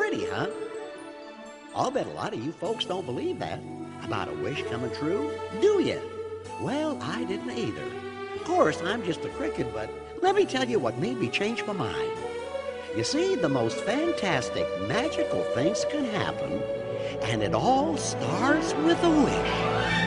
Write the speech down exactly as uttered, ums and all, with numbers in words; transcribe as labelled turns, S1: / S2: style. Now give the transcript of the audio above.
S1: Pretty, huh? I'll bet a lot of you folks don't believe that about a wish coming true, do you? Well, I didn't either. Of course, I'm just a cricket, but let me tell you what made me change my mind. You see, the most fantastic, magical things can happen, and it all starts with a wish.